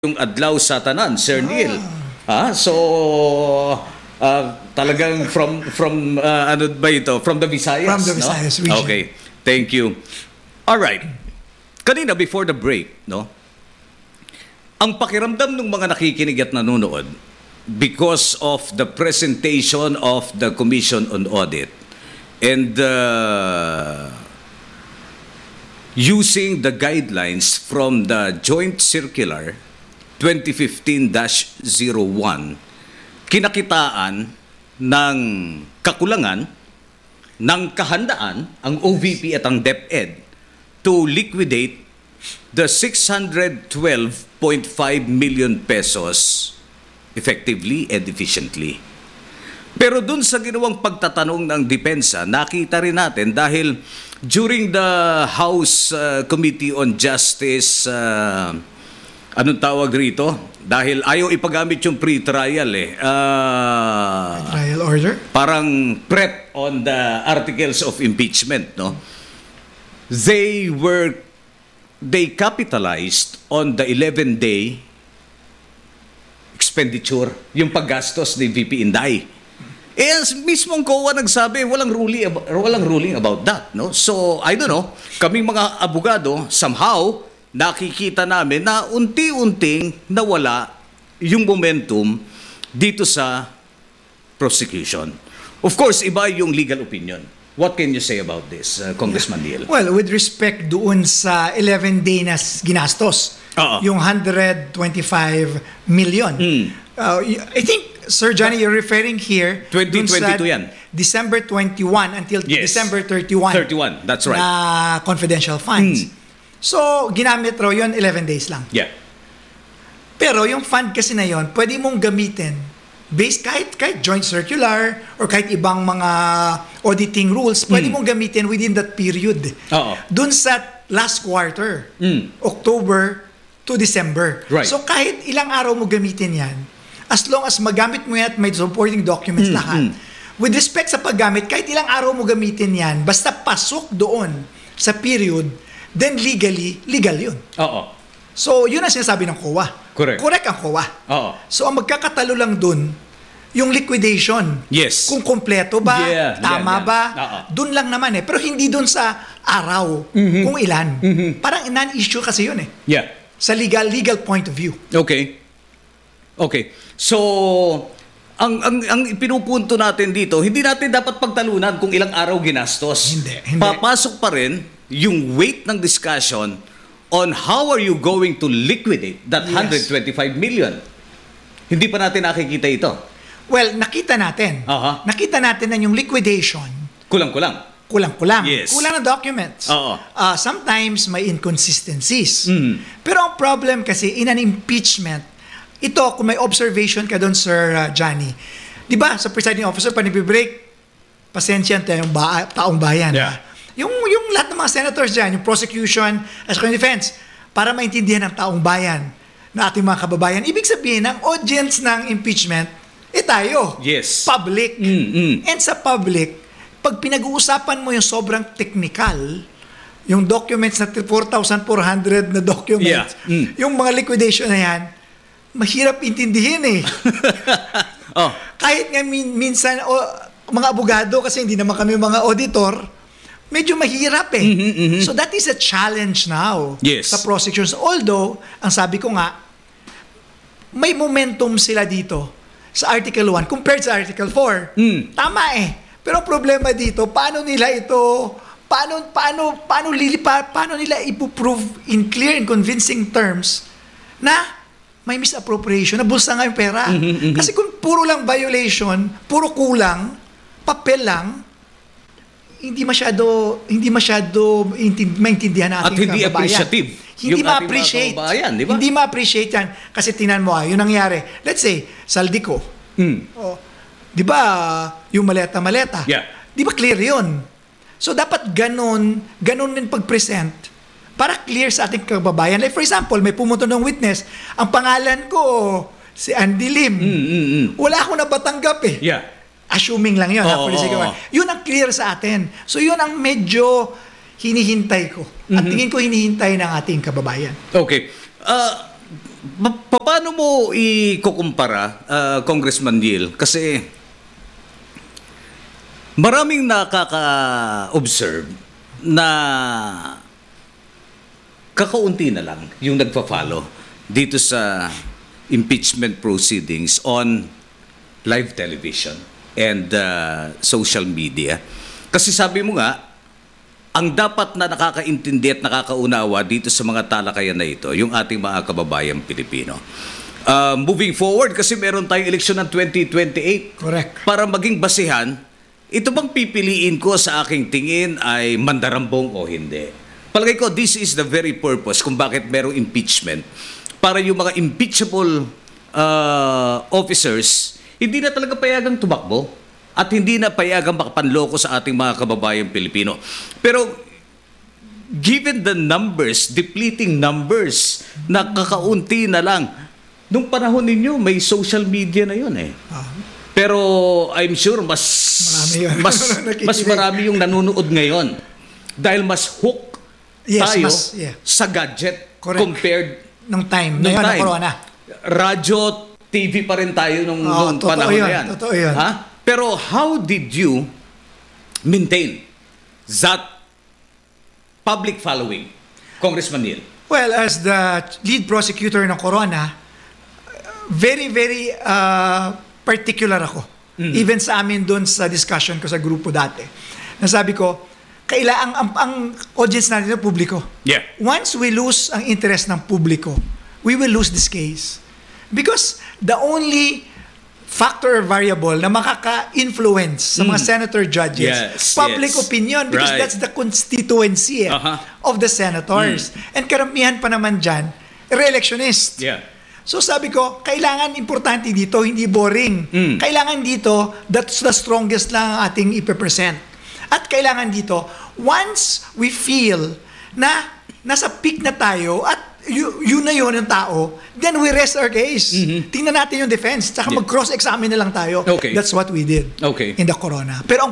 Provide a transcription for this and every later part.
yung adlaw sa tanan, Sir Neil. So talagang from ano ba ito? From the Visayas, From the Visayas region. Okay. Thank you. All right. Kanina before the break, no? Ang pakiramdam ng mga nakikinig at nanonood because of the presentation of the Commission on Audit and using the guidelines from the Joint Circular 2015-01, kinakitaan ng kakulangan ng kahandaan ang OVP at ang DepEd to liquidate the 612.5 million pesos effectively and efficiently. Pero dun sa ginawang pagtatanong ng depensa, nakita rin natin dahil during the House Committee on Justice, anong tawag rito? Dahil ayaw ipagamit yung pre-trial Trial order? Parang prep on the articles of impeachment, no? They capitalized on the 11-day expenditure, yung paggastos ni VP Inday. Mismong COA nagsabi, walang ruling about that, no? So, I don't know, kaming mga abogado, somehow, nakikita namin na unti-unting nawala yung momentum dito sa prosecution. Of course, iba yung legal opinion. What can you say about this, Congressman Neil? Well, with respect doon sa 11-day na ginastos, yung 125 million. I think, Sir Johnny, you're referring here 2022 yan. December 21 until December 31. 31, that's right. Na confidential funds. So, ginamit raw yun 11 days lang. Yeah. Pero yung fund kasi na yun, pwede mong gamitin based kahit joint circular or kahit ibang mga auditing rules, pwede mong gamitin within that period. Dun sa last quarter, October to December. Right. So kahit ilang araw mo gamitin yan, as long as magamit mo yan at may supporting documents lahat. With respect sa paggamit, kahit ilang araw mo gamitin yan, basta pasok doon sa period, then legal yun. So, yun ang sinasabi ng COA. Correct ang COA. So, ang magkakatalo lang dun, yung liquidation. Yes. Kung kompleto ba, tama ba, dun lang naman Pero hindi dun sa araw, kung ilan. Parang non-issue kasi yun Yeah. Sa legal point of view. Okay. So, ang pinupunto natin dito, hindi natin dapat pagtalunan kung ilang araw ginastos. Hindi. Papasok pa rin yung weight ng discussion on how are you going to liquidate that 125 million. Hindi pa natin nakikita ito. Well, nakita natin. Nakita natin na yung liquidation. Kulang-kulang. Yes. Kulang na documents. Sometimes may inconsistencies. Pero ang problem kasi in an impeachment, ito kung may observation ka doon, Sir Johnny, di ba sa presiding officer, panibibreak, pasensya tayong taong bayan. Yung lahat ng mga senators dyan, yung prosecution at yung defense, para maintindihan ng taong bayan na ating mga kababayan. Ibig sabihin, ang audience ng impeachment, tayo. Yes. Public. And sa public, pag pinag-uusapan mo yung sobrang technical, yung documents na 4,400 na documents, yung mga liquidation na yan, mahirap intindihin Kahit nga minsan, mga abogado, kasi hindi naman kami mga auditor, medyo mahirap So that is a challenge now sa prosecutions. Although, ang sabi ko nga, may momentum sila dito sa Article 1 compared sa Article 4. Tama Pero ang problema dito, paano nila ipoprove in clear and convincing terms na may misappropriation, na bulsa nga yung pera. Kasi kung puro lang violation, puro kulang, papel lang, hindi masyado maintindihan natin at hindi appreciative. Hindi ma-appreciate. Diba? Hindi ma-appreciate yan. Kasi tingnan mo yung nangyari. Let's say, Saldico. Di ba, yung maleta-maleta. Di ba clear yun? So, dapat ganun din pag-present para clear sa ating kababayan. Like for example, may pumunta ng witness, ang pangalan ko, si Andy Lim. Wala akong nabatanggap Assuming lang yun. Yun ang clear sa atin. So yun ang medyo hinihintay ko. At tingin ko hinihintay ng ating kababayan. Okay. Paano mo ikukumpara, Congressman Yil? Kasi maraming nakaka-observe na kakaunti na lang yung nagpa-follow dito sa impeachment proceedings on live television and social media. Kasi sabi mo nga, ang dapat na nakakaintindi at nakakaunawa dito sa mga talakayan na ito, yung ating mga kababayang Pilipino. Moving forward, kasi meron tayong eleksyon ng 2028. Correct. Para maging basihan, ito bang pipiliin ko sa aking tingin ay mandarambong o hindi? Palagay ko, this is the very purpose kung bakit merong impeachment. Para yung mga impeachable officers, hindi na talaga payagang tumakbo at hindi na payagang makapanloko sa ating mga kababayang Pilipino. Pero given the numbers, depleting numbers, na kakaunti na lang, nung panahon ninyo, may social media na yun eh. Pero I'm sure mas marami yung nanonood ngayon dahil mas hook tayo sa gadget. Correct. Compared nung time na yun, ng corona. Radyo, TV pa rin tayo nung panahon na yan. Totoo yun. Ha? Pero how did you maintain that public following, Congressman Neil? Well, as the lead prosecutor ng Corona, very, very particular ako. Even sa amin doon sa discussion ko sa grupo dati. Nasabi ko, ang audience natin ng publiko. Yeah. Once we lose ang interest ng publiko, we will lose this case. Because the only factor or variable na makaka-influence sa mga senator judges, public opinion, because that's the constituency of the senators. And karamihan pa naman dyan, re-electionist. Yeah. So sabi ko, kailangan importante dito, hindi boring. Kailangan dito, that's the strongest lang ang ating ipipresent. At kailangan dito, once we feel na nasa peak na tayo at yun na yun ang tao, then we rest our case. Tingnan natin yung defense, tsaka mag-cross-examine na lang tayo. Okay. That's what we did in the Corona. Pero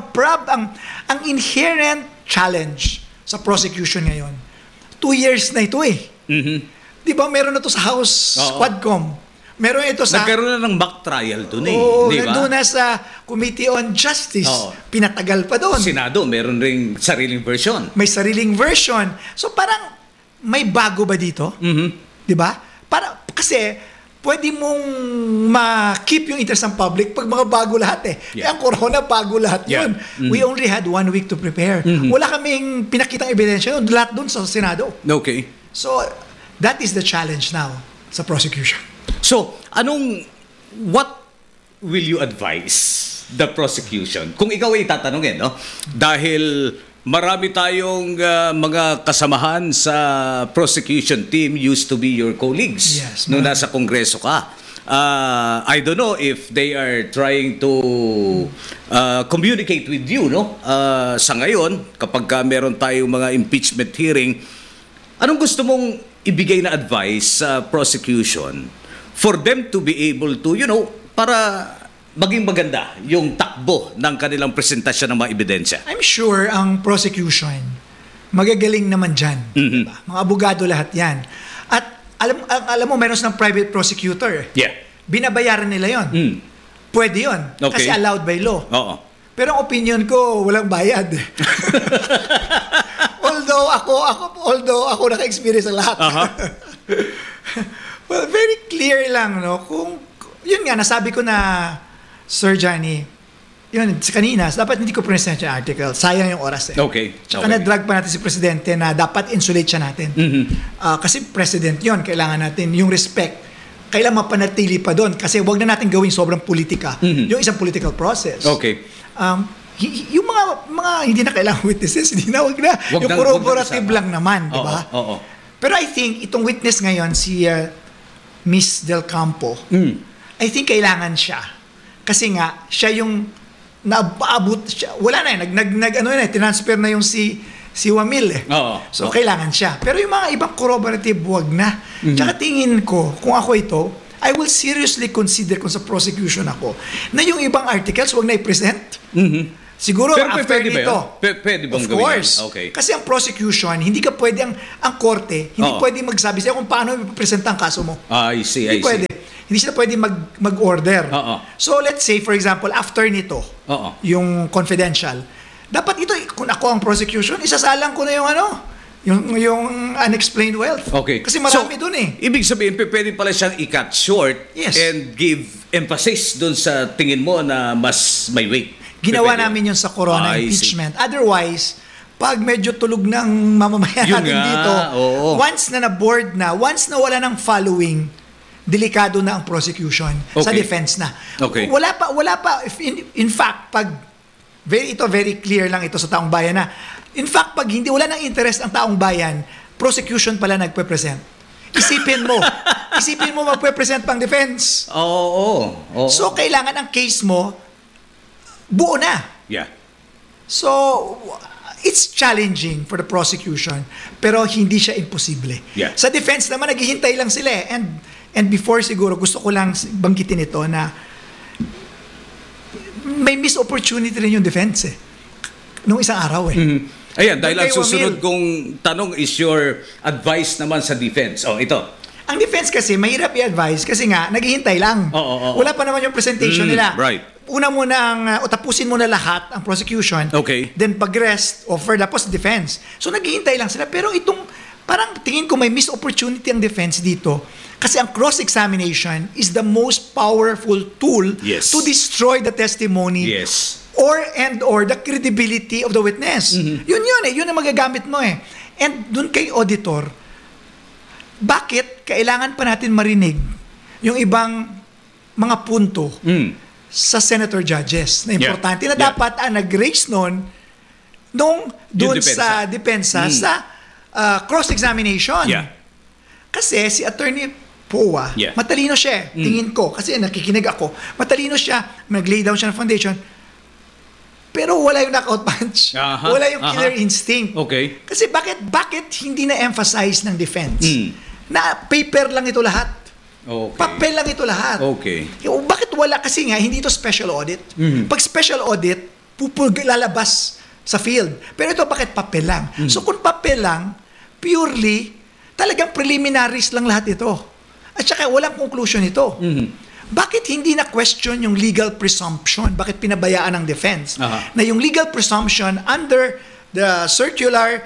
ang inherent challenge sa prosecution ngayon, 2 years na ito eh. Di ba meron na to sa House Quadcom? Meron ito sa... Nagkaroon na ng mock trial doon eh. Oo, di ba? nandun na sa Committee on Justice. Pinatagal pa doon. Senado, meron ring sariling version. May sariling version. So parang may bago ba dito? Di ba? Kasi pwede mong ma-keep yung interest ng public pag mga bago lahat eh. Ang Corona, bago lahat yun. We only had 1 week to prepare. Wala kaming pinakitang ebidensya doon, lahat doon sa Senado. Okay. So, that is the challenge now sa prosecution. So, what will you advise the prosecution? Kung ikaw ay tatanungin, no? Dahil marami tayong mga kasamahan sa prosecution team used to be your colleagues nung nasa Kongreso ka. I don't know if they are trying to communicate with you, no? Sa ngayon, kapag meron tayong mga impeachment hearing, anong gusto mong ibigay na advice sa prosecution for them to be able to, para maging maganda yung takbo ng kanilang presentasyon ng mga ebidensya? I'm sure ang prosecution magagaling naman dyan. Diba? Mga abogado lahat yan. At alam mo, meron silang private prosecutor. Yeah. Binabayaran nila yon. Pwede yon. Okay. Kasi allowed by law. Oo. Pero ang opinion ko, walang bayad. although ako naka-experience sa lahat. Well, very clear lang, no? Kung, yun nga, nasabi ko na, Sir Johnny, yun, kanina, dapat hindi ko present yung article. Sayang yung oras eh. Okay. Tsaka na-drag pa natin si Presidente na dapat insulate siya natin. Kasi President yun, kailangan natin yung respect. Kailangan mapanatili pa doon kasi wag na natin gawing sobrang politika. Yung isang political process. Okay. Yung mga hindi na kailangan witnesses, wag na. Yung corroborative lang naman, di ba? Oo. Pero I think, itong witness ngayon, si Miss Del Campo, I think kailangan siya. Kasi nga, siya yung naabot siya. Wala na tinransfer na yung si Wamil eh. So, kailangan siya. Pero yung mga ibang corroborative, wag na. Tsaka tingin ko, kung ako ito, I will seriously consider kung sa prosecution ako, na yung ibang articles, wag na i-present. Siguro Pero after pwede ba nito. yun? Pwede bang Of gawin course. yun? Okay. Kasi ang prosecution, hindi ka pwede, ang korte, hindi Oo. pwede magsabi sa'yo kung paano ipapresenta ang kaso mo. I see, Hindi I see. pwede. Hindi sila pwede mag-order. Oo. So let's say, for example, after nito, Oo. yung confidential, dapat ito, kung ako ang prosecution, isasalang ko na yung unexplained wealth. Okay. Kasi marami dun eh. Ibig sabihin, pwede pala siyang i-cut short Yes. and give emphasis dun sa tingin mo na mas may weight. Ginawa Pwede. namin yun sa corona I see. impeachment. Otherwise, pag medyo tulog ng mamamayan Yun natin nga, dito, oo. once na na-board na, once na wala ng following, delikado na ang prosecution sa Okay. defense na. Okay. Wala pa. In fact, pag very clear lang ito sa taong bayan na, in fact, pag hindi wala ng interest ang taong bayan, prosecution pala nagpe-present. Isipin mo magpe-present pang defense. Oo. So, kailangan ang case mo, buo na. Yeah. So, it's challenging for the prosecution, pero hindi siya imposible. Yeah. Sa defense naman, naghihintay lang sila eh. And before siguro, gusto ko lang banggitin ito na may missed opportunity rin yung defense eh. Nung isang araw eh. Mhm. Ayan, dahil ang Doon kay susunod Wamil. kong tanong is your advice naman sa defense. Oh, ito. Ang defense kasi, mahirap i-advise kasi nga, naghihintay lang. Oo. Wala pa naman yung presentation nila. Right. Una mo na, tapusin mo na lahat ang prosecution. Okay. Then pag-rest, offer, tapos defense. So naghihintay lang sila. Pero itong, parang tingin ko may missed opportunity ang defense dito. Kasi ang cross-examination is the most powerful tool Yes. to destroy the testimony Yes. or the credibility of the witness. Mm-hmm. Yun ang magagamit mo eh. And dun kay auditor, bakit kailangan pa natin marinig yung ibang mga punto sa senator judges na importante na Yeah. dapat ang nag-raise nun doon sa depensa sa cross-examination. Yeah. Kasi si Attorney Powa, Yeah. matalino siya, tingin ko, kasi nakikinig ako, matalino siya, nag-lay down siya ng foundation, pero wala yung knockout punch. Aha, Wala yung killer aha. instinct. Okay. Kasi bakit hindi na-emphasize ng defense? Na paper lang ito lahat. Okay. Papel lang ito lahat. Okay. Bakit wala? Kasi nga, hindi ito special audit. Pag special audit, lalabas sa field. Pero ito, bakit papel lang? So kung papel lang, purely, talagang preliminaries lang lahat ito. At saka walang conclusion ito. Bakit hindi na question yung legal presumption? Bakit pinabayaan ng defense? Aha. Na yung legal presumption under the circular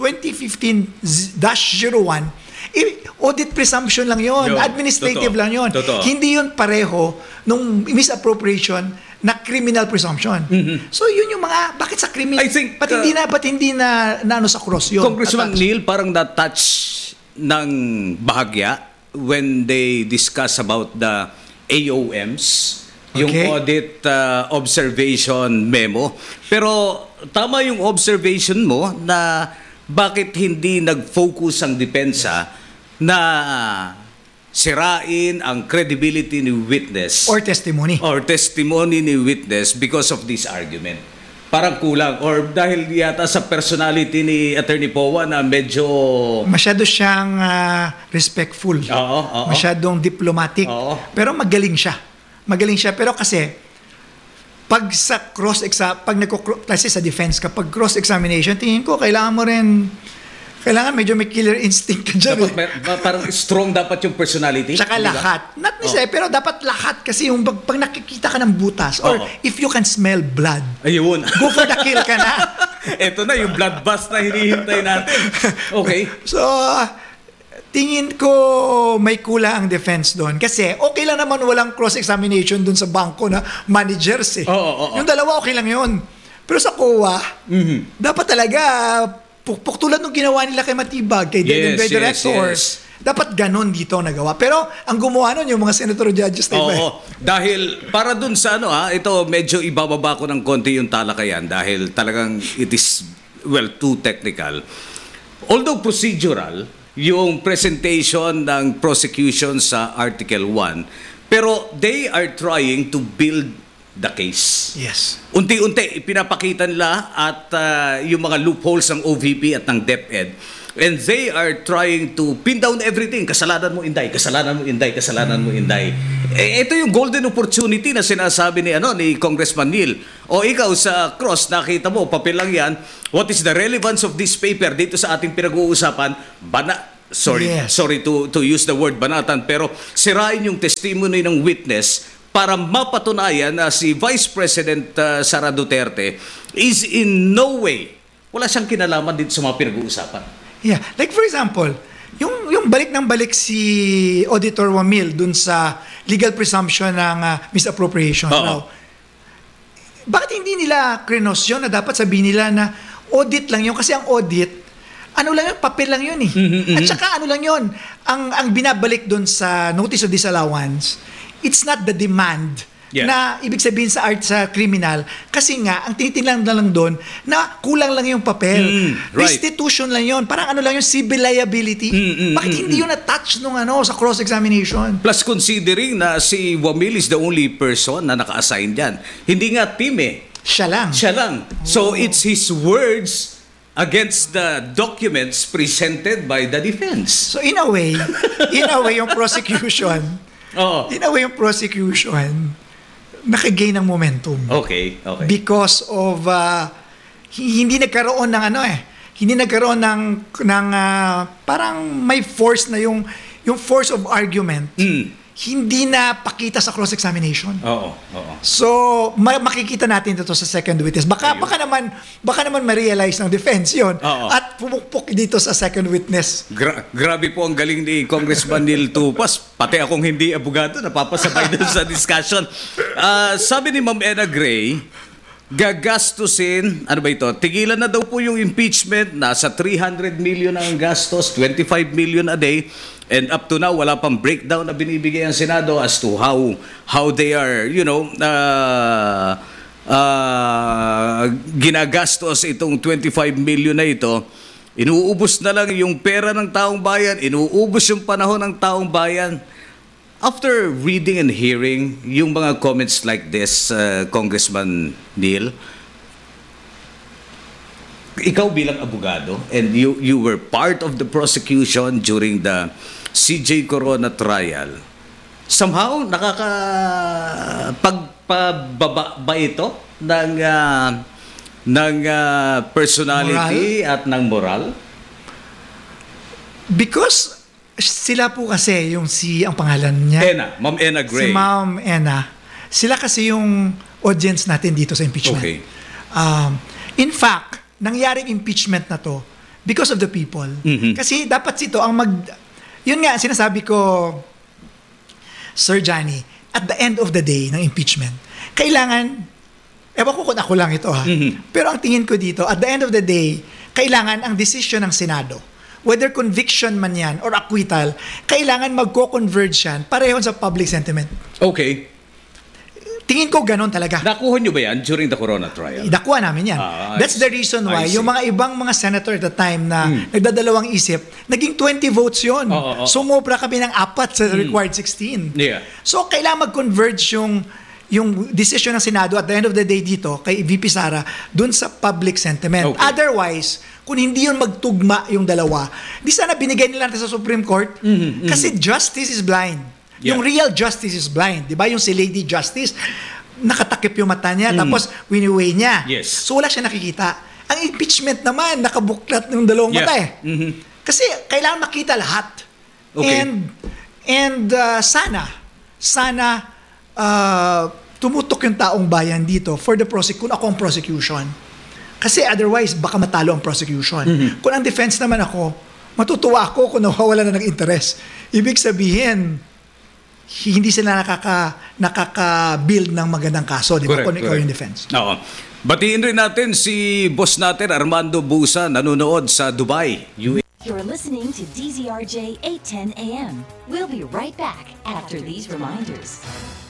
2015-01, audit presumption lang yon, administrative Totoo. lang yon. Totoo. Hindi yun pareho nung misappropriation na criminal presumption. So yun yung mga, bakit sa criminal, I think, ba't hindi na ano sa cross yun? Congressman Attached? Neil, parang na-touch ng bahagya when they discuss about the AOMs, yung Okay. audit observation memo. Pero tama yung observation mo na bakit hindi nag-focus ang depensa na sirain ang credibility ni witness Or testimony. or testimony ni witness because of this argument. Parang kulang or dahil yata sa personality ni Attorney Powa na medyo Masyado siyang respectful. Oo. Masyadong diplomatic. Oo. Pero magaling siya. Pero kasi pag sa kasi sa defense kapag cross-examination, tingin ko kailangan medyo may killer instinct ka dyan. dapat parang strong dapat yung personality. Tsaka di ba? lahat. Not necessarily, pero dapat lahat kasi yung pag nakikita ka ng butas or Oo. if you can smell blood, Ayun. go for the kill ka na. Ito na yung bloodbath na hinihintay natin. Okay. So, tingin ko may kulang ang defense doon. Kasi okay lang naman walang cross-examination doon sa bangko na managers eh. Oo. Yung dalawa okay lang yun. Pero sa COA, dapat talaga, tulad nung ginawa nila kay Matibag, kay Yes, Director, yes. dapat ganon dito nagawa. Pero ang gumawa nun, yung mga senator judges, diba? Oo. Dahil para dun sa ito medyo ibababa ko ng konti yung talakayan dahil talagang it is too technical. Although procedural, yung presentation ng prosecution sa Article 1, pero they are trying to build the case. Yes. Unti-unti, ipinapakita nila at yung mga loopholes ng OVP at ng DepEd. And they are trying to pin down everything. Kasalanan mo, Inday. Kasalanan mo, Inday. Kasalanan mo, Inday. Ito yung golden opportunity na sinasabi ni Congressman Neil. O ikaw sa Cross, nakita mo, papel lang yan. What is the relevance of this paper dito sa ating pinag-uusapan? Sorry to use the word banatan, pero sirain yung testimony ng witness para mapatunayan na si Vice President Sara Duterte is in no way, wala siyang kinalaman dito sa mga pinag-uusapan. Yeah. Like for example, yung balik ng balik si Auditor Wamil dun sa legal presumption ng misappropriation. Now, bakit hindi nila krenos yun na dapat sabihin nila na audit lang yun? Kasi ang audit, ano lang yun, papel lang yun eh. At saka ano lang yun, ang binabalik dun sa notice of disallowance, it's not the demand na ibig sabihin sa criminal, kasi nga ang tinitingnan lang doon na kulang lang yung papel. Restitution lang yun. Parang ano lang yung civil liability. Bakit hindi yun attached nung sa cross-examination? Plus considering na si Wamil is the only person na naka-assign dyan. Hindi nga team eh. Siya lang. So it's his words against the documents presented by the defense. So in a way yung prosecution, nakagain ng momentum. Okay. Because of hindi nagkaroon ng parang may force na yung force of argument. Hindi na pakita sa cross-examination. Oo. So, makikita natin ito sa second witness. Baka naman ma-realize ng defense yun. At pumukpok dito sa second witness. Grabe po ang galing ni Congressman Neil Tupas. Pati akong hindi abogado, napapasabay doon sa discussion. Sabi ni Ma'am Ena Gray, gagastusin, tigilan na daw po yung impeachment, nasa 300 million ang gastos, 25 million a day. And up to now, wala pang breakdown na binibigay ang Senado as to how they are, ginagastos itong 25 million na ito. Inuubos na lang yung pera ng taong bayan, inuubos yung panahon ng taong bayan. After reading and hearing yung mga comments like this, Congressman Neil, ikaw bilang abogado, and you were part of the prosecution during the CJ Corona trial, somehow nakakapagpababa ba ito ng personality moral? At ng moral? Because sila po kasi ang pangalan niya, Ma'am Ena Gray. Si Ma'am Ena. Sila kasi yung audience natin dito sa impeachment. Okay. In fact, nangyaring impeachment na to because of the people. Kasi dapat yun nga, sinasabi ko, Sir Johnny, at the end of the day ng impeachment, kailangan, ewan ko kung ako lang ito pero ang tingin ko dito, at the end of the day, kailangan ang decision ng Senado, whether conviction man yan or acquittal, kailangan magko-converge yan parehon sa public sentiment. Okay. Tingin ko ganun talaga. Nakuha nyo ba yan during the Corona trial? Nakuha namin yan. That's the reason why yung mga ibang mga senator at the time na nagdadalawang isip, naging 20 votes yun. Sumobra kami ng 4 sa required 16. Yeah. So, kailangan mag-converge yung decision ng Senado at the end of the day dito, kay VP Sara, dun sa public sentiment. Okay. Otherwise, kung hindi yun magtugma yung dalawa, di sana binigay nila natin sa Supreme Court. Kasi justice is blind. Yeah. Yung real justice is blind. Di ba? Yung si Lady Justice, nakatakip yung mata niya, tapos winiweigh niya. Yes. So wala siya nakikita. Ang impeachment naman, nakabuklat ng dalawang mata eh. Kasi kailangan makita lahat. Okay. And sana tumutok yung taong bayan dito for the kung ako ang prosecution. Kasi otherwise, baka matalo ang prosecution. Kung ang defense naman ako, matutuwa ako kung nawawala na ng interest. Ibig sabihin, hindi sila nakaka-build ng magandang kaso, di ba? Kung ikaw yung defense. Oo. Batiin rin natin si boss natin, Armando Busa, nanonood sa Dubai, UAE. You're listening to DZRJ 810 AM. We'll be right back after these reminders.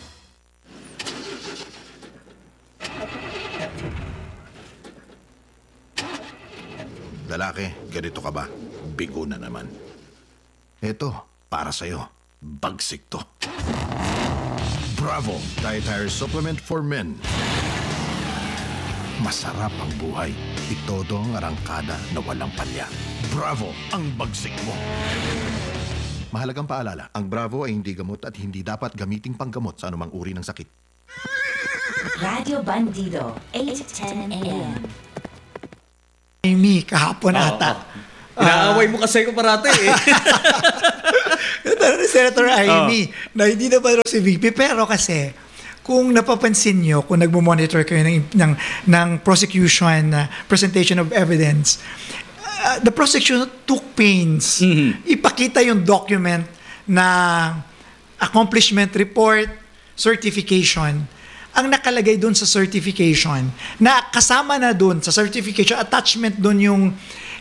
Lalaki, ganito ka ba? Bigo na naman. Eto, para sa'yo. Bagsik to. Bravo, dietary supplement for men. Masarap ang buhay. Itodo ang arangkada na walang palya. Bravo, ang bagsik mo. Mahalagang paalala, ang Bravo ay hindi gamot at hindi dapat gamiting panggamot sa anumang uri ng sakit. Radio Bandido, 8:10 a.m. Amy, kahapon ata. Inaaway mo kasi ko parati eh. Ito ni Senator Amy, na hindi na pa si VP, pero kasi, kung napapansin nyo, kung nagmo-monitor kayo ng prosecution, presentation of evidence, the prosecution took pains. Ipakita yung document na accomplishment report, certification. Ang nakalagay doon sa certification, na kasama na doon sa certification, attachment doon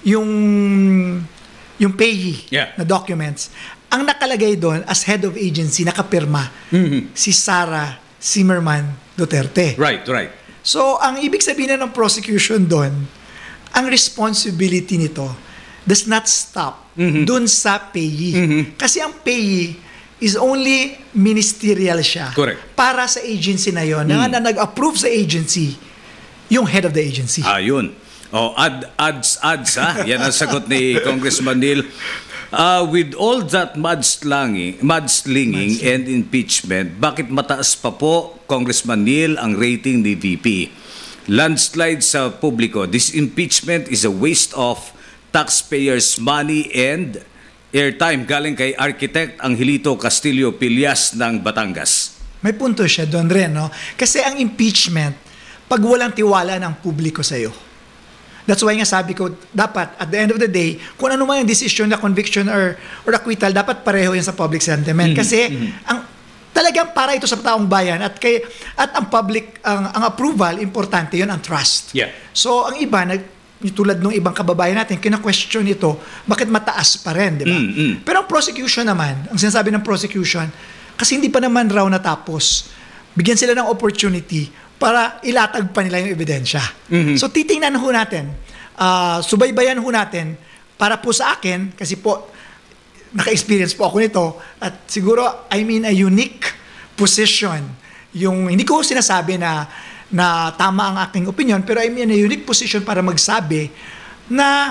yung payee na documents. Ang nakalagay doon as head of agency, nakapirma, si Sara Zimmerman Duterte. Right. So, ang ibig sabihin na ng prosecution doon, ang responsibility nito does not stop doon sa payee. Kasi ang payee is only ministerial siya. Correct. Para sa agency na yon, na nag-approve sa agency, yung head of the agency. Ayun. Ads ha. Yan ang sagot ni Congressman Neil. With all that mudslinging and impeachment, bakit mataas pa po, Congressman Neil, ang rating ni VP? Landslide sa publiko. This impeachment is a waste of taxpayers' money and airtime galing kay Architect Angelito Castillo Pillas ng Batangas. May punto siya doon rin, no? Kasi ang impeachment, pag walang tiwala ng publiko sa'yo. That's why nga sabi ko, dapat, at the end of the day, kung ano man yung decision na conviction or acquittal, dapat pareho yan sa public sentiment. Kasi, talagang para ito sa taong bayan at ang public, ang approval, importante yun, ang trust. Yeah. So, ang iba, tulad ng ibang kababayan natin, kina-question ito, bakit mataas pa rin, di ba? Pero ang prosecution naman, ang sinasabi ng prosecution, kasi hindi pa naman raw natapos, bigyan sila ng opportunity para ilatag pa nila yung ebidensya. So titingnan ho natin, subaybayan ho natin, para po sa akin, kasi po, naka-experience po ako nito, at siguro, a unique position, yung, hindi ko sinasabi na tama ang aking opinion, pero a unique position para magsabi na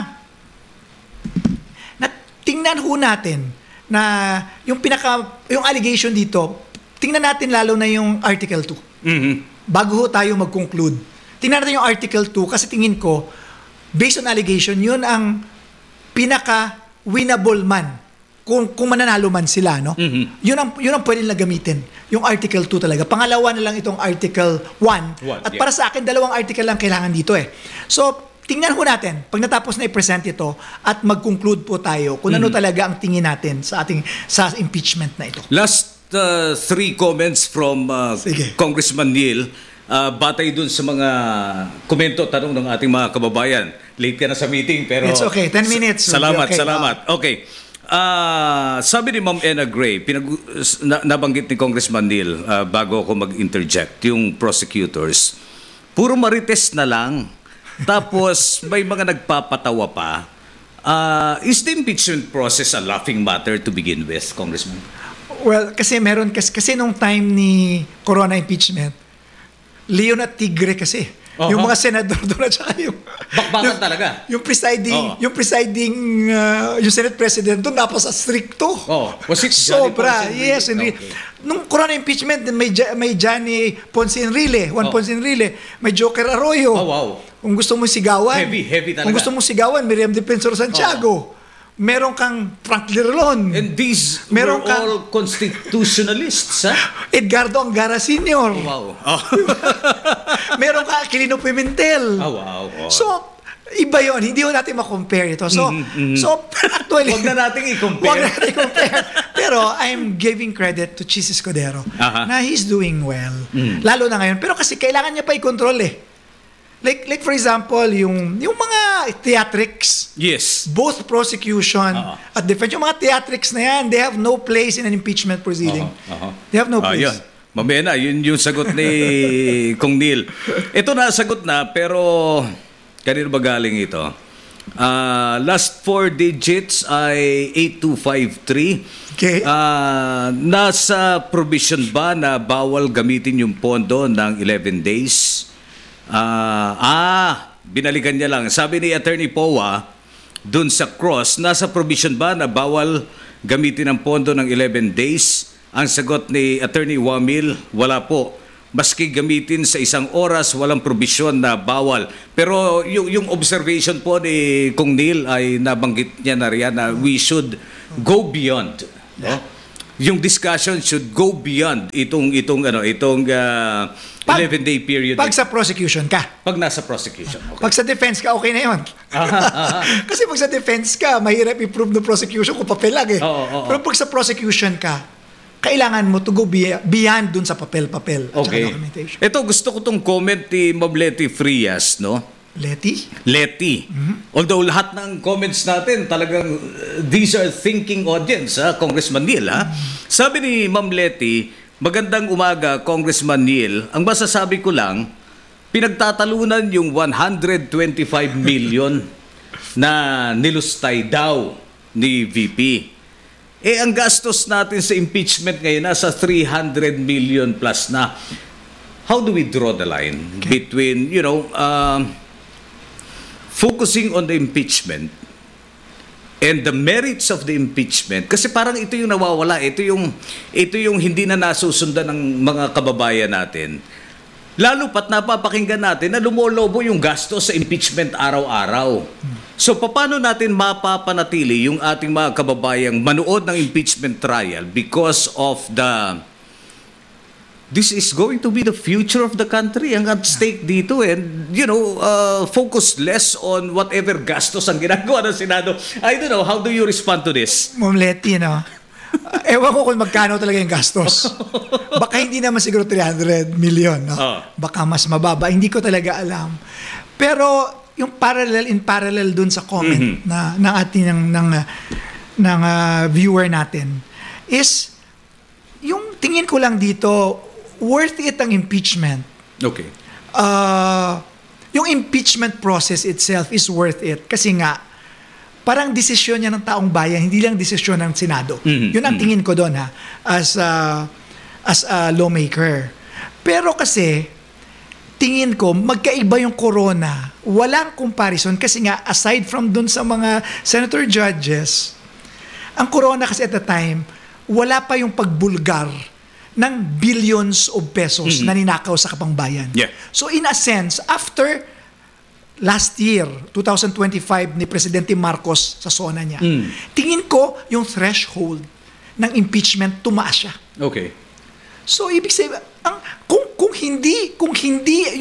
tingnan ho natin na yung allegation dito, tingnan natin lalo na yung Article 2. Bago ho tayo mag-conclude. Tingnan natin yung Article 2 kasi tingin ko, based on allegation, yun ang pinaka-winnable man. Kung mananalo man sila, no? Yun ang pwede nila gamitin. Yung Article 2 talaga. Pangalawa na lang itong Article 1. At para sa akin, 2 article lang kailangan dito eh. So, tingnan ho natin, pag natapos na i-present ito, at mag-conclude po tayo kung ano talaga ang tingin natin sa impeachment na ito. Last 3 comments from Congressman Neil, batay dun sa mga komento, tanong ng ating mga kababayan. Late ka na sa meeting, pero... It's okay, 10 minutes. Salamat. Okay. Sabi ni Ma'am Ena Gray, nabanggit ni Congressman Neil bago ako mag-interject, yung prosecutors, puro marites na lang. Tapos may mga nagpapatawa pa. Is the impeachment process a laughing matter to begin with, Congressman? Well, kasi nung time ni Corona impeachment, Leon at Tigre kasi. Yung mga senador doon at saka yung... Bakbakan talaga. Yung presiding Senate President doon, napasa stricto. Was it sobra, yes. Okay. Nung Corona impeachment, may Johnny Ponce Enrile, Juan Ponce Enrile, may Joker Arroyo. Kung gusto mo sigawan. Heavy talaga. Kung gusto mo sigawan, Miriam Defensor Santiago. Meron kang Frank Lerlon. And these were all constitutionalists, ha? Edgardo Angara Sr. Meron ka Aquilino Pimentel. So, iba yon. Hindi ho natin ma-compare ito. So actually... Huwag na natin i-compare. Pero I'm giving credit to Chis Escudero na he's doing well. Lalo na ngayon. Pero kasi kailangan niya pa i-control eh. Like for example, yung mga theatrics. Yes. Both prosecution at defense. Yung mga theatrics na yan, they have no place in an impeachment proceeding. They have no place. Yun. Mamaya yun yung sagot ni Kong Neil. Ito na sagot na, pero kanino ba galing ito? Last 4 digits ay 8253. Okay. Nasa provision ba na bawal gamitin yung pondo ng 11 days? Binalikan niya lang. Sabi ni Attorney Powa, dun sa cross, nasa provision ba na bawal gamitin ang pondo ng 11 days? Ang sagot ni Attorney Wamil, wala po. Maski gamitin sa 1 oras, walang provision na bawal. Pero yung observation po ni Kung Neil ay nabanggit niya na riyan na we should go beyond. No? Yung discussion should go beyond itong 11-day period. Pag sa prosecution ka. Pag nasa prosecution. Okay. Pag sa defense ka, okay na yun. Kasi pag sa defense ka, mahirap i-prove ng prosecution kung papel lang eh. Pero pag sa prosecution ka, kailangan mo to go beyond dun sa papel-papel at Okay. saka documentation. Ito, gusto ko tong comment ni Ma'am Letty Frias, no? Letty? Although lahat ng comments natin talagang these are thinking audience, Congressman Neil. Sabi ni Ma'am Letty, magandang umaga, Congressman Neil. Ang masasabi ko lang, pinagtatalunan yung 125 million na nilustay daw ni VP. Ang gastos natin sa impeachment ngayon nasa 300 million plus na. How do we draw the line between, focusing on the impeachment and the merits of the impeachment? Kasi parang ito yung nawawala, ito yung hindi na nasusundan ng mga kababayan natin. Lalo pat napapakinggan natin na lumolobo yung gastos sa impeachment araw-araw. So paano natin mapapanatili yung ating mga kababayang manood ng impeachment trial because of this is going to be the future of the country ang at stake dito, and focus less on whatever gastos ang ginagawa ng Senado. I don't know, how do you respond to this? Ma'am Letty, ewan ko kung magkano talaga yung gastos. Baka hindi naman siguro 300 million, no? Baka mas mababa, hindi ko talaga alam. Pero yung in parallel dun sa comment ng ating ng viewer natin is yung tingin ko lang dito, worth it ang impeachment. Okay. Yung impeachment process itself is worth it kasi nga parang desisyon niya ng taong bayan, hindi lang desisyon ng Senado. Yun ang tingin ko doon as a lawmaker. Pero kasi tingin ko magkaiba yung corona. Walang comparison kasi nga aside from doon sa mga senator judges, ang corona kasi at the time wala pa yung pagbulgar ng billions of pesos na ninakaw sa kapangbayan. Yeah. So in a sense, after last year, 2025 ni Presidente Marcos sa sona niya, tingin ko yung threshold ng impeachment tumaas siya. Okay. So ibig sabihin, kung hindi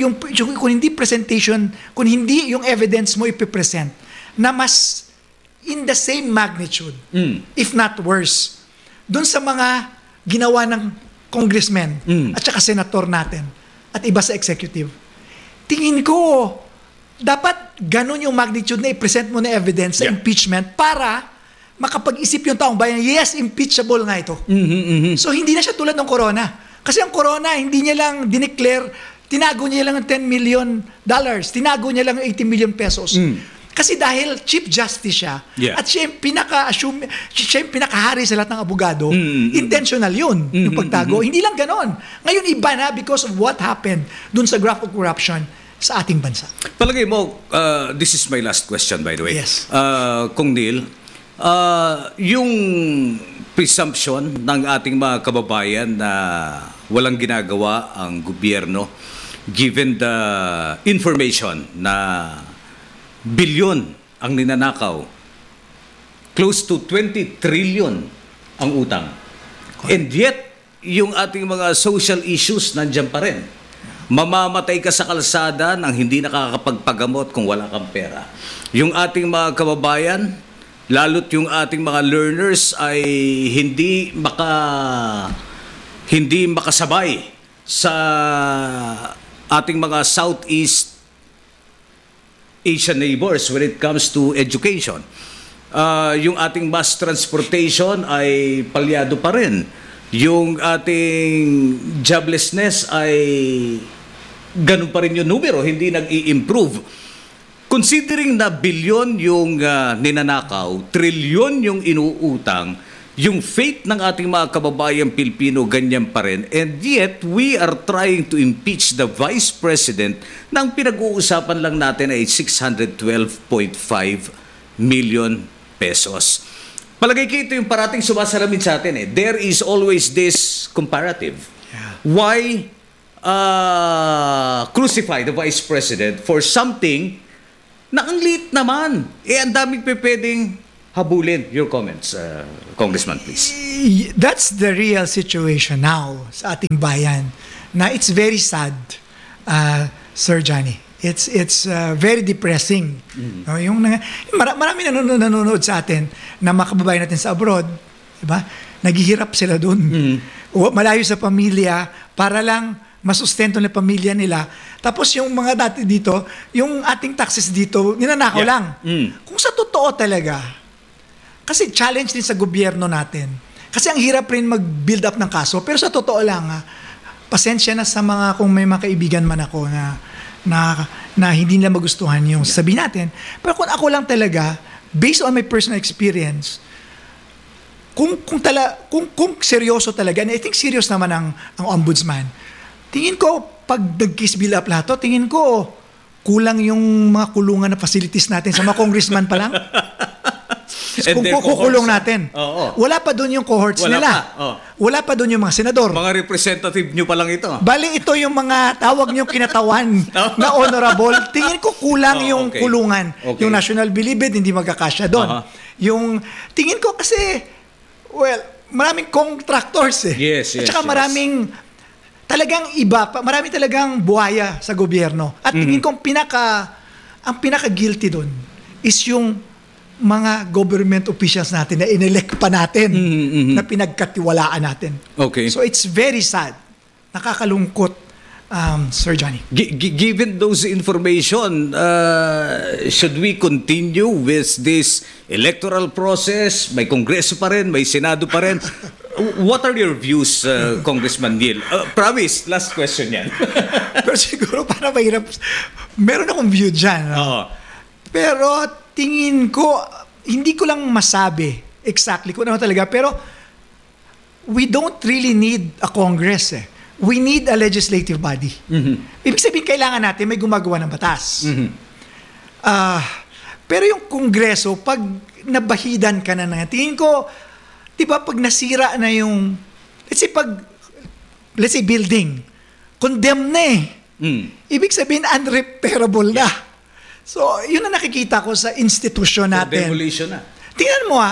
yung evidence mo ipipresent na mas in the same magnitude, if not worse, doon sa mga ginawa ng congressmen at saka senator natin at iba sa executive, tingin ko dapat ganun yung magnitude na i-present mo na evidence sa impeachment para makapag-isip yung taong bayan, yes, impeachable nga ito. So hindi na siya tulad ng corona. Kasi ang corona, hindi niya lang dineclare, tinago niya lang ng $10 million, tinago niya lang 80 million pesos. Kasi dahil Chief Justice siya, at siya yung pinakahari sa lahat ng abogado, intentional yun, yung pagtago. Hindi lang ganon. Ngayon iba na because of what happened dun sa graph of corruption sa ating bansa. Palagay mo, this is my last question by the way. Yes. Kung Neil, yung presumption ng ating mga kababayan na walang ginagawa ang gobyerno given the information na bilyon ang ninanakaw, close to 20 trillion ang utang. And yet, yung ating mga social issues nandiyan pa rin. Mamamatay ka sa kalsada nang hindi nakakapagpagamot kung wala kang pera. Yung ating mga kababayan, lalo't yung ating mga learners ay hindi makasabay sa ating mga Southeast Asian neighbors when it comes to education. Yung ating mass transportation ay palyado pa rin. Yung ating joblessness ay ganun pa rin yung numero, hindi nag-i-improve. considering na bilyon yung ninanakaw, trilyon yung inuutang, yung fate ng ating mga kababayang Pilipino ganyan pa rin, and yet we are trying to impeach the Vice President nang pinag-uusapan lang natin ay 612.5 million pesos. Palagay ko ito yung parating sumasalamin sa atin eh. There is always this comparative. Why crucify the Vice President for something na ang liit naman? Ang daming pwedeng habulin. Your comments, Congressman, please. That's the real situation now sa ating bayan, na it's very sad, Sir Johnny. It's very depressing. No, marami nanonood sa atin na mga kababayan natin sa abroad, diba? Naghihirap sila doon. Malayo sa pamilya para lang masustento ng pamilya nila. Tapos yung mga dati dito, yung ating taxes dito, ninanakaw lang. Kung sa totoo talaga, kasi challenge din sa gobyerno natin. Kasi ang hirap rin mag-build up ng kaso. Pero sa totoo lang, pasensya na sa mga, kung may mga kaibigan man ako na hindi nila magustuhan yung sabihin natin. Pero kung ako lang talaga, based on my personal experience, kung seryoso talaga, and I think serious naman ang ombudsman, tingin ko, pag nag-case build up lahat to, tingin ko, kulang yung mga kulungan na facilities natin sa mga congressman pa lang. Kung kukulong natin. Wala pa doon yung cohorts nila. Wala pa doon yung mga senador. Mga representative nyo pa lang ito. Bali, ito yung mga tawag nyo kinatawan na honorable. Tingin ko kulang yung kulungan. Yung national bilibid, hindi magkakasya doon. Yung, tingin ko kasi, maraming contractors eh. Yes. At saka maraming, talagang iba, marami talagang buhaya sa gobyerno. At tingin ko ang pinaka-guilty doon is yung mga government officials natin na inelect pa natin, na pinagkatiwalaan natin. Okay. So it's very sad. Nakakalungkot, Sir Johnny. Given those information, should we continue with this electoral process? May Kongreso pa rin, may Senado pa rin. What are your views, Congressman Neil? Promise, last question yan. Pero siguro para mahirap, meron akong view dyan. No? Pero tingin ko, hindi ko lang masabi exactly kung ano talaga, pero we don't really need a Congress eh. We need a legislative body. Ibig sabihin, kailangan natin may gumagawa ng batas. Pero yung Kongreso, pag nabahidan ka na tingin ko, di ba pag nasira na yung, let's say building, condemn na eh. Ibig sabihin, unrepairable na. So, yun ang nakikita ko sa institusyon natin. Demolition na. Tingnan mo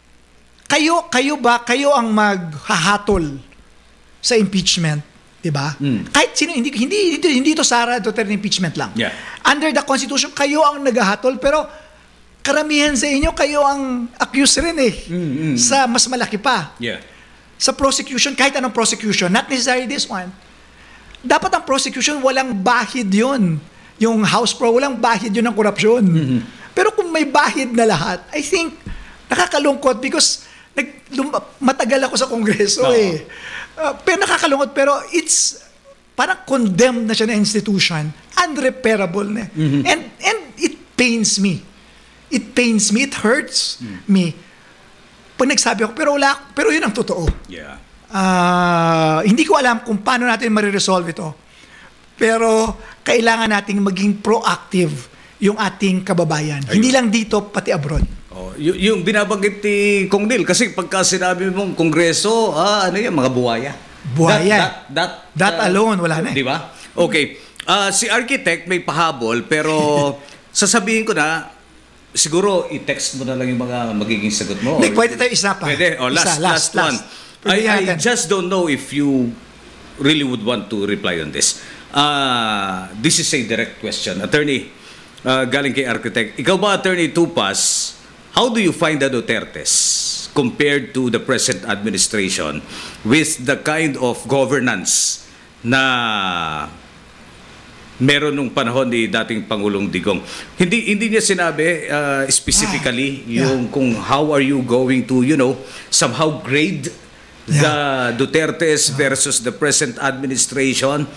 kayo ang maghahatol sa impeachment, 'di ba? Kahit sino, hindi ito Sara Duterte impeachment lang. Yeah. Under the Constitution, kayo ang naghahatol, pero karamihan sa inyo, kayo ang accused rin eh. Sa mas malaki pa. Yeah. Sa prosecution, kahit anong prosecution, not necessarily this one, dapat ang prosecution, walang bahid yun. Yung House Pro, walang bahid yun ng korupsyon. Pero kung may bahid na lahat, I think, nakakalungkot because matagal ako sa Kongreso eh. Pero nakakalungkot, pero it's parang condemned na siya na institution, unrepairable na. And it pains me. It pains me, it hurts me. Pag nagsabi ako, pero yun ang totoo. Yeah. Hindi ko alam kung paano natin mariresolve ito. Pero kailangan nating maging proactive yung ating kababayan. Ayun. Hindi lang dito, pati abroad. Yung binabanggit ni Kong Neil, kasi pagka sinabi mong Kongreso, ano yan, mga buhaya. Buhaya. That alone, wala na. Di ba? Okay. Si Architect may pahabol, pero sasabihin ko na, siguro i-text mo na lang yung mga magiging sagot mo. Pwede tayo isa pa. Pwede. Last one. I just don't know if you really would want to reply on this. This is a direct question. Attorney, galing kay Architect. Ikaw ba, Attorney Tupas, how do you find the Dutertes compared to the present administration with the kind of governance na meron nung panahon ni dating Pangulong Digong? Hindi niya sinabi specifically yung kung how are you going to, somehow grade the Dutertes versus the present administration.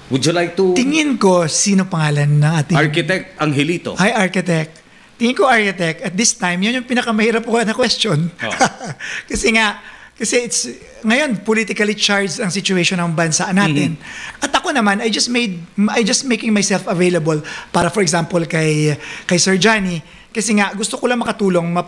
Would you like to... Tingin ko, sino pangalan ng ating... Architect Angelito. Hi, Architect. Tingin ko, Architect, at this time, yun yung pinakamahirap ko na question. Oh. Kasi it's, ngayon, politically charged ang situation ng bansa natin. At ako naman, I just making myself available para, for example, kay Sir Johnny, kasi nga, gusto ko lang makatulong,